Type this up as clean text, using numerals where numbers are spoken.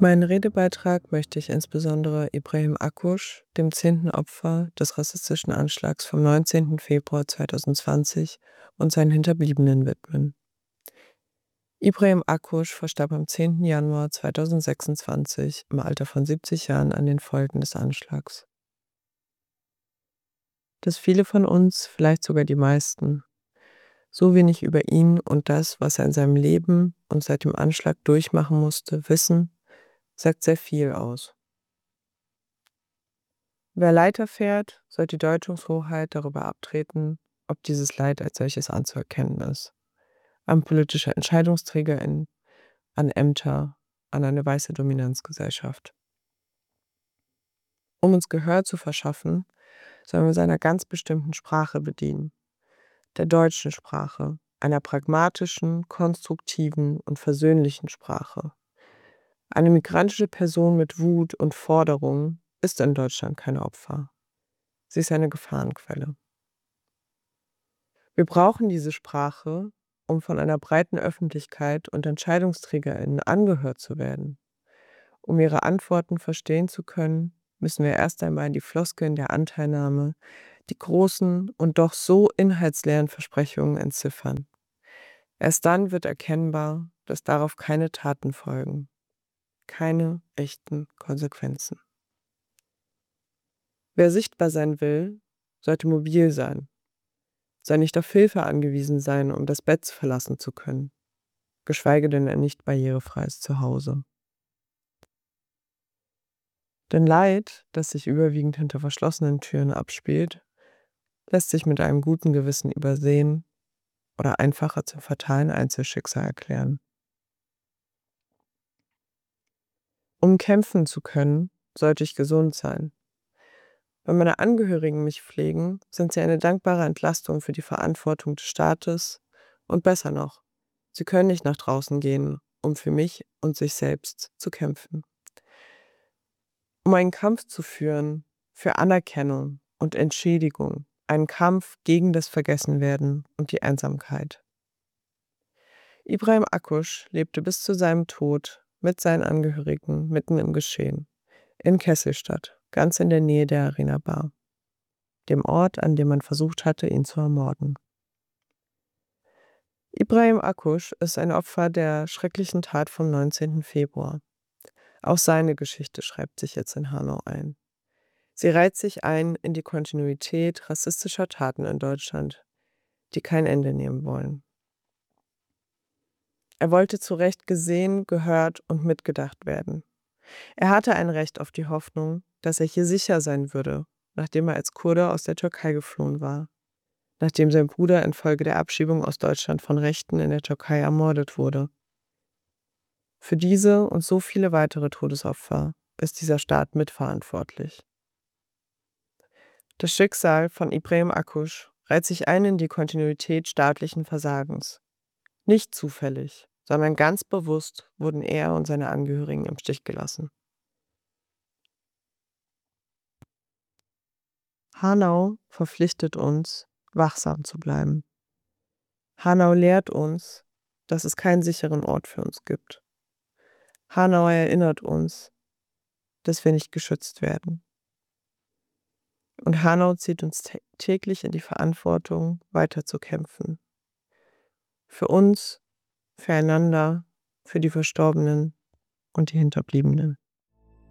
Meinen Redebeitrag möchte ich insbesondere Ibrahim Akkuş, dem 10. Opfer des rassistischen Anschlags vom 19. Februar 2020 und seinen Hinterbliebenen widmen. Ibrahim Akkuş verstarb am 10. Januar 2026 im Alter von 70 Jahren an den Folgen des Anschlags. Dass viele von uns, vielleicht sogar die meisten, so wenig über ihn und das, was er in seinem Leben und seit dem Anschlag durchmachen musste, wissen, sagt sehr viel aus. Wer Leid erfährt, soll die Deutungshoheit darüber abtreten, ob dieses Leid als solches anzuerkennen ist. An politische EntscheidungsträgerInnen, an Ämter, an eine weiße Dominanzgesellschaft. Um uns Gehör zu verschaffen, sollen wir uns einer ganz bestimmten Sprache bedienen. Der deutschen Sprache, einer pragmatischen, konstruktiven und versöhnlichen Sprache. Eine migrantische Person mit Wut und Forderung ist in Deutschland kein Opfer. Sie ist eine Gefahrenquelle. Wir brauchen diese Sprache, um von einer breiten Öffentlichkeit und EntscheidungsträgerInnen angehört zu werden. Um ihre Antworten verstehen zu können, müssen wir erst einmal die Floskeln der Anteilnahme, die großen und doch so inhaltsleeren Versprechungen entziffern. Erst dann wird erkennbar, dass darauf keine Taten folgen, keine echten Konsequenzen. Wer sichtbar sein will, sollte mobil sein, soll nicht auf Hilfe angewiesen sein, um das Bett verlassen zu können, geschweige denn ein nicht barrierefreies Zuhause. Denn Leid, das sich überwiegend hinter verschlossenen Türen abspielt, lässt sich mit einem guten Gewissen übersehen oder einfacher zum fatalen Einzelschicksal erklären. Um kämpfen zu können, sollte ich gesund sein. Wenn meine Angehörigen mich pflegen, sind sie eine dankbare Entlastung für die Verantwortung des Staates und besser noch, sie können nicht nach draußen gehen, um für mich und sich selbst zu kämpfen. Um einen Kampf zu führen, für Anerkennung und Entschädigung, einen Kampf gegen das Vergessenwerden und die Einsamkeit. Ibrahim Akkuş lebte bis zu seinem Tod mit seinen Angehörigen mitten im Geschehen, in Kesselstadt, ganz in der Nähe der Arena Bar, dem Ort, an dem man versucht hatte, ihn zu ermorden. Ibrahim Akkuş ist ein Opfer der schrecklichen Tat vom 19. Februar. Auch seine Geschichte schreibt sich jetzt in Hanau ein. Sie reiht sich ein in die Kontinuität rassistischer Taten in Deutschland, die kein Ende nehmen wollen. Er wollte zu Recht gesehen, gehört und mitgedacht werden. Er hatte ein Recht auf die Hoffnung, dass er hier sicher sein würde, nachdem er als Kurde aus der Türkei geflohen war, nachdem sein Bruder infolge der Abschiebung aus Deutschland von Rechten in der Türkei ermordet wurde. Für diese und so viele weitere Todesopfer ist dieser Staat mitverantwortlich. Das Schicksal von Ibrahim Akkuş reiht sich ein in die Kontinuität staatlichen Versagens. Nicht zufällig, sondern ganz bewusst wurden er und seine Angehörigen im Stich gelassen. Hanau verpflichtet uns, wachsam zu bleiben. Hanau lehrt uns, dass es keinen sicheren Ort für uns gibt. Hanau erinnert uns, dass wir nicht geschützt werden. Und Hanau zieht uns täglich in die Verantwortung, weiterzukämpfen. Für uns, füreinander, für die Verstorbenen und die Hinterbliebenen.